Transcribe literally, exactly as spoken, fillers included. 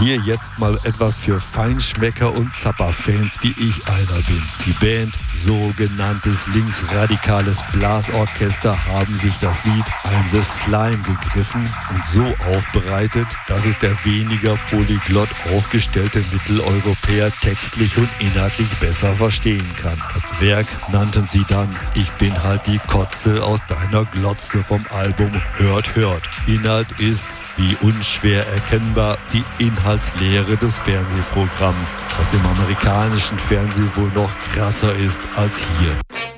Hier jetzt mal etwas für Feinschmecker und Zappa-Fans, wie ich einer bin. Die Band sogenanntes linksradikales Blasorchester haben sich das Lied I'm the Slime gegriffen und so aufbereitet, dass es der weniger polyglott aufgestellte Mitteleuropäer textlich und inhaltlich besser verstehen kann. Das Werk nannten sie dann Ich bin halt die Kotze aus deiner Glotze vom Album Hört, Hört. Inhalt ist, wie unschwer erkennbar, die Inhaltslehre des Fernsehprogramms, was im amerikanischen Fernsehen wohl noch krasser ist als hier.